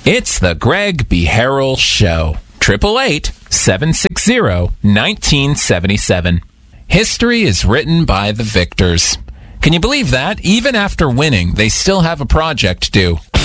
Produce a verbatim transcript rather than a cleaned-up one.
It's the Greg B. Harrell Show. eight eight eight, seven six zero, one nine seven seven. History is written by the victors. Can you believe that? Even after winning, they still have a project due.